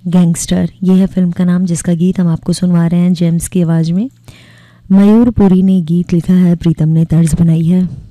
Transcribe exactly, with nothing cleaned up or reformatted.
Gangster, ये है film का नाम, जिसका गीत हम आपको सुनवा रहे हैं जेम्स की आवाज़ में। मयूर पुरी ने गीत लिखा है, प्रीतम ने तर्ज बनाई है।